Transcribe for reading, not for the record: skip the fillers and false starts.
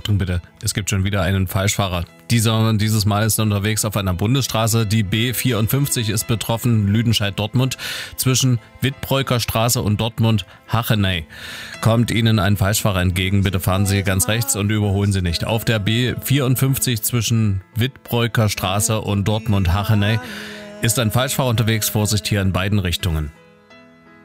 Achtung bitte, es gibt schon wieder einen Falschfahrer. Dieses Mal ist er unterwegs auf einer Bundesstraße. Die B54 ist betroffen, Lüdenscheid-Dortmund. Zwischen Wittbräuker Straße und Dortmund-Hachenay kommt Ihnen ein Falschfahrer entgegen. Bitte fahren Sie ganz rechts und überholen Sie nicht. Auf der B54 zwischen Wittbräuker Straße und Dortmund-Hachenay ist ein Falschfahrer unterwegs. Vorsicht hier in beiden Richtungen.